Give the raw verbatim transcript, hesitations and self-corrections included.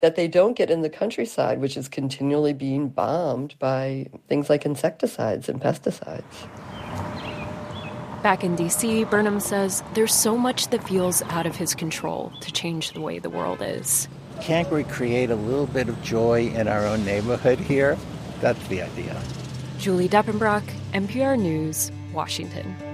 that they don't get in the countryside, which is continually being bombed by things like insecticides and pesticides. Back in D C, Burnham says there's so much that feels out of his control to change the way the world is. Can't we create a little bit of joy in our own neighborhood here? That's the idea. Julie Deppenbrock, N P R News, Washington.